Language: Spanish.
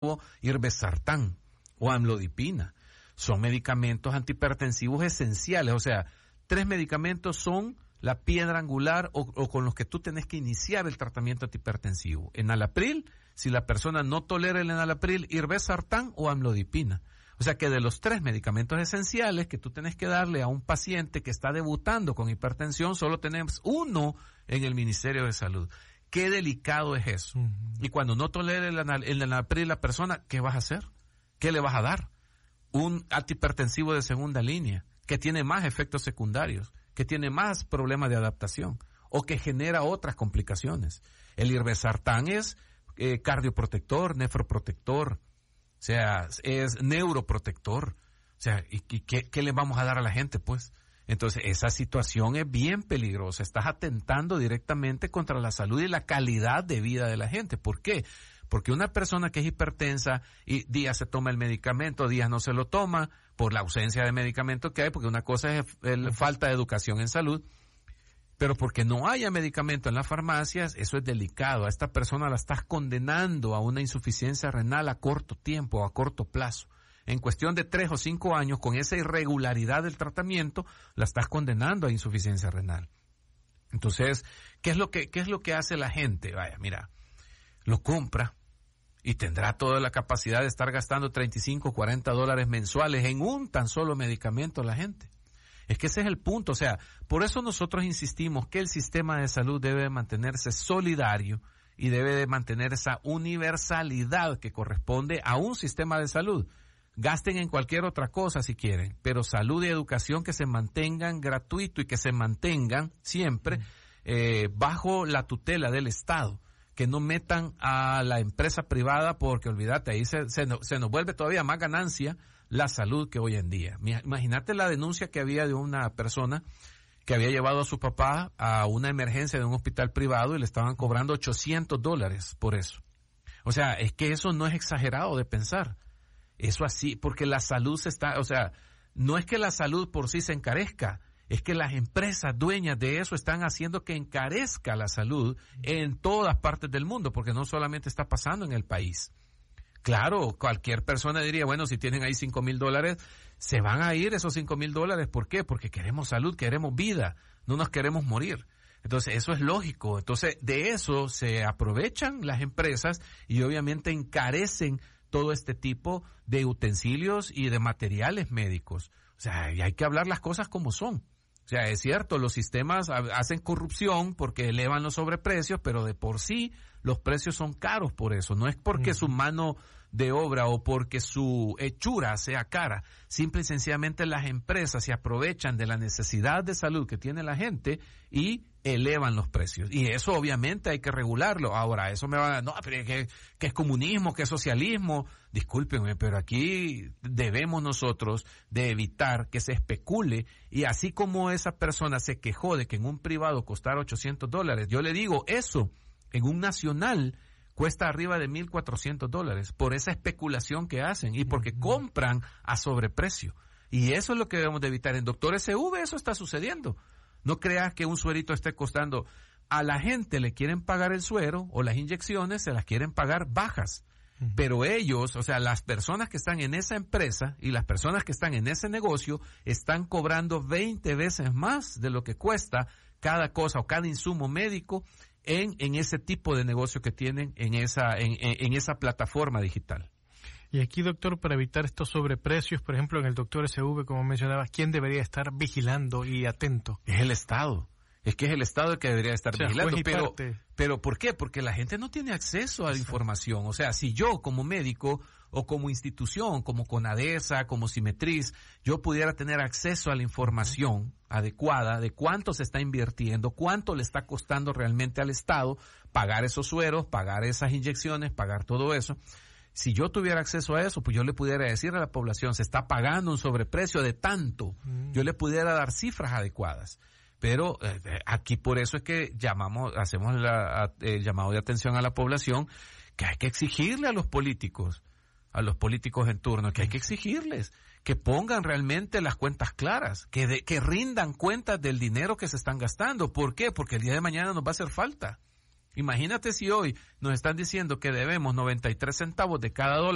irbesartán o amlodipina. Son medicamentos antihipertensivos esenciales, o sea, 3 medicamentos son la piedra angular o con los que tú tenés que iniciar el tratamiento antihipertensivo. Enalapril, si la persona no tolera el enalapril, irbesartán o amlodipina. O sea que de los 3 medicamentos esenciales que tú tenés que darle a un paciente que está debutando con hipertensión, solo tenemos uno en el Ministerio de Salud. Qué delicado es eso. Uh-huh. Y cuando no tolera el enalapril la persona, ¿qué vas a hacer? ¿Qué le vas a dar? Un antihipertensivo de segunda línea, que tiene más efectos secundarios, que tiene más problemas de adaptación, o que genera otras complicaciones. El irbesartán es cardioprotector, nefroprotector, o sea, es neuroprotector. O sea, ¿y qué le vamos a dar a la gente, pues? Entonces, esa situación es bien peligrosa. Estás atentando directamente contra la salud y la calidad de vida de la gente. ¿Por qué? Porque una persona que es hipertensa y días se toma el medicamento, días no se lo toma por la ausencia de medicamento que hay, porque una cosa es falta de educación en salud, pero porque no haya medicamento en las farmacias, eso es delicado. A esta persona la estás condenando a una insuficiencia renal a corto tiempo, a corto plazo. En cuestión de 3 o 5 años, con esa irregularidad del tratamiento, la estás condenando a insuficiencia renal. Entonces, ¿qué es lo que hace la gente? Vaya, mira, lo compra y tendrá toda la capacidad de estar gastando $35, $40 mensuales en un tan solo medicamento la gente. Es que ese es el punto, o sea, por eso nosotros insistimos que el sistema de salud debe mantenerse solidario y debe de mantener esa universalidad que corresponde a un sistema de salud. Gasten en cualquier otra cosa si quieren, pero salud y educación que se mantengan gratuito y que se mantengan siempre bajo la tutela del Estado, que no metan a la empresa privada, porque olvídate, ahí se nos vuelve todavía más ganancia la salud que hoy en día. Imagínate la denuncia que había de una persona que había llevado a su papá a una emergencia de un hospital privado y le estaban cobrando $800 por eso. O sea, es que eso no es exagerado de pensar. Eso así, porque la salud no es que la salud por sí se encarezca, es que las empresas dueñas de eso están haciendo que encarezca la salud en todas partes del mundo, porque no solamente está pasando en el país. Claro, cualquier persona diría, bueno, si tienen ahí $5,000, se van a ir esos $5,000. ¿Por qué? Porque queremos salud, queremos vida, no nos queremos morir. Entonces, eso es lógico. Entonces, de eso se aprovechan las empresas y obviamente encarecen todo este tipo de utensilios y de materiales médicos. O sea, y hay que hablar las cosas como son. O sea, es cierto, los sistemas hacen corrupción porque elevan los sobreprecios, pero de por sí los precios son caros por eso. No es porque su mano de obra o porque su hechura sea cara. Simple y sencillamente las empresas se aprovechan de la necesidad de salud que tiene la gente y elevan los precios. Y eso obviamente hay que regularlo. Ahora, eso me va a... No, pero ¿qué es comunismo? ¿Qué es socialismo? Discúlpenme, pero aquí debemos nosotros de evitar que se especule. Y así como esa persona se quejó de que en un privado costara $800, yo le digo, eso en un nacional cuesta arriba de $1,400 por esa especulación que hacen y porque compran a sobreprecio. Y eso es lo que debemos de evitar. En Doctor SV eso está sucediendo. No creas que un suerito esté costando. A la gente le quieren pagar el suero o las inyecciones se las quieren pagar bajas. Pero ellos, o sea, las personas que están en esa empresa y las personas que están en ese negocio están cobrando 20 veces más de lo que cuesta cada cosa o cada insumo médico en ese tipo de negocio que tienen en esa plataforma digital. Y aquí, doctor, para evitar estos sobreprecios, por ejemplo, en el Doctor SV, como mencionabas, ¿quién debería estar vigilando y atento? Es el Estado. Es que es el Estado el que debería estar vigilando. Pero ¿por qué? Porque la gente no tiene acceso a la información. O sea, si yo como médico o como institución, como CONADESA, como Simetriz, yo pudiera tener acceso a la información adecuada de cuánto se está invirtiendo, cuánto le está costando realmente al Estado pagar esos sueros, pagar esas inyecciones, pagar todo eso. Si yo tuviera acceso a eso, pues yo le pudiera decir a la población, se está pagando un sobreprecio de tanto. Yo le pudiera dar cifras adecuadas. Pero aquí por eso es que hacemos el llamado de atención a la población, que hay que exigirle a los políticos en turno, que hay que exigirles que pongan realmente las cuentas claras, que rindan cuentas del dinero que se están gastando. ¿Por qué? Porque el día de mañana nos va a hacer falta. Imagínate si hoy nos están diciendo que debemos 93 centavos de cada dólar